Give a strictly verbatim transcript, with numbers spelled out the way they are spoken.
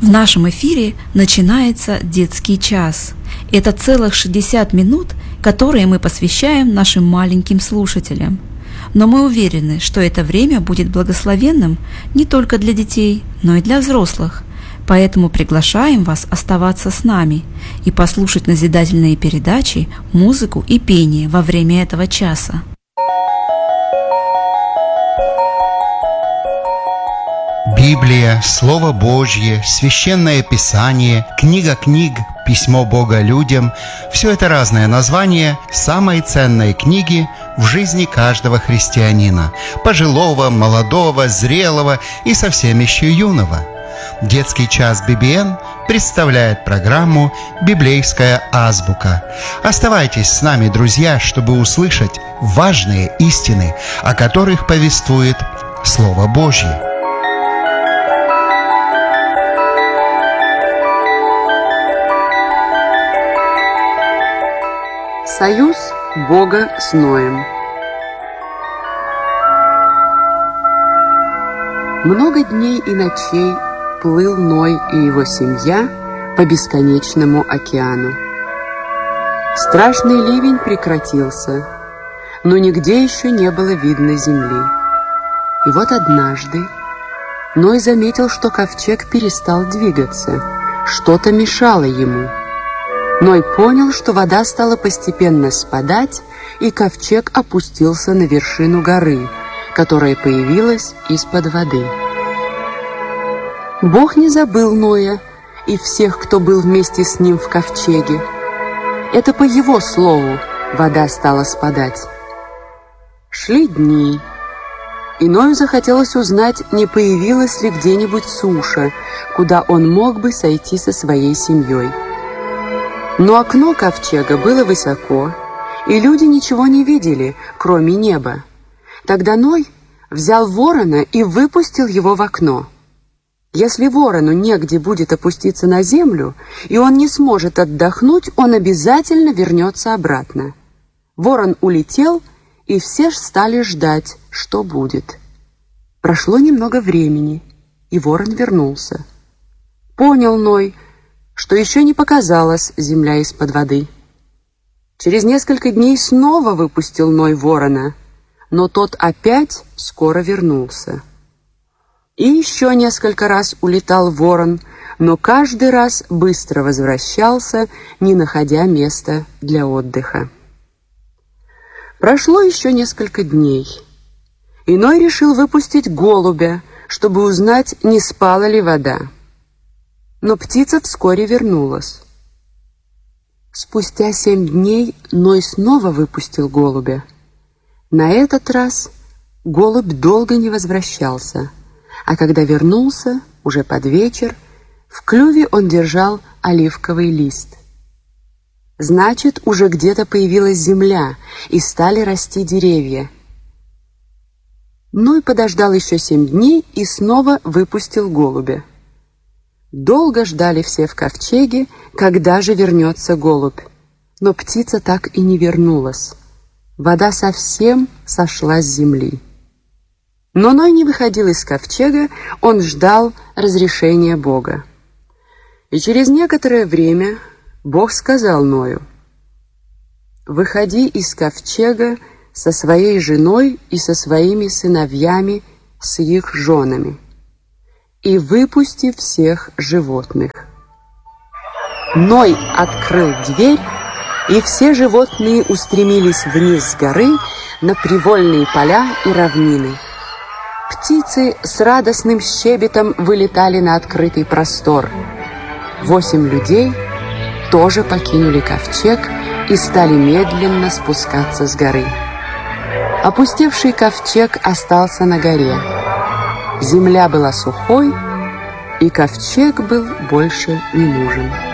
В нашем эфире начинается детский час. Это целых шестьдесят минут, которые мы посвящаем нашим маленьким слушателям. Но мы уверены, что это время будет благословенным не только для детей, но и для взрослых. Поэтому приглашаем вас оставаться с нами и послушать назидательные передачи, музыку и пение во время этого часа. Библия, Слово Божье, Священное Писание, Книга книг, Письмо Бога людям – все это разные названия самой ценной книги в жизни каждого христианина, пожилого, молодого, зрелого и совсем еще юного. Детский час би би эн представляет программу «Библейская азбука». Оставайтесь с нами, друзья, чтобы услышать важные истины, о которых повествует Слово Божье. Союз Бога с Ноем. Много дней и ночей плыл Ной и его семья по бесконечному океану. Страшный ливень прекратился, но нигде еще не было видно земли. И вот однажды Ной заметил, что ковчег перестал двигаться, что-то мешало ему. Ной понял, что вода стала постепенно спадать, и ковчег опустился на вершину горы, которая появилась из-под воды. Бог не забыл Ноя и всех, кто был вместе с ним в ковчеге. Это по его слову вода стала спадать. Шли дни, и Ною захотелось узнать, не появилась ли где-нибудь суша, куда он мог бы сойти со своей семьей. Но окно ковчега было высоко, и люди ничего не видели, кроме неба. Тогда Ной взял ворона и выпустил его в окно. Если ворону негде будет опуститься на землю, и он не сможет отдохнуть, он обязательно вернется обратно. Ворон улетел, и все стали ждать, что будет. Прошло немного времени, и ворон вернулся. Понял Ной, что еще не показалась земля из-под воды. Через несколько дней снова выпустил Ной ворона, но тот опять скоро вернулся. И еще несколько раз улетал ворон, но каждый раз быстро возвращался, не находя места для отдыха. Прошло еще несколько дней, и Ной решил выпустить голубя, чтобы узнать, не спала ли вода. Но птица вскоре вернулась. Спустя семь дней Ной снова выпустил голубя. На этот раз голубь долго не возвращался, а когда вернулся, уже под вечер, в клюве он держал оливковый лист. Значит, уже где-то появилась земля, и стали расти деревья. Ной подождал еще семь дней и снова выпустил голубя. Долго ждали все в ковчеге, когда же вернется голубь. Но птица так и не вернулась. Вода совсем сошла с земли. Но Ной не выходил из ковчега, он ждал разрешения Бога. И через некоторое время Бог сказал Ною: «Выходи из ковчега со своей женой и со своими сыновьями, с их женами, и выпусти всех животных». Ной открыл дверь, и все животные устремились вниз с горы на привольные поля и равнины. Птицы с радостным щебетом вылетали на открытый простор. Восемь людей тоже покинули ковчег и стали медленно спускаться с горы. Опустевший ковчег остался на горе. Земля была сухой, и ковчег был больше не нужен.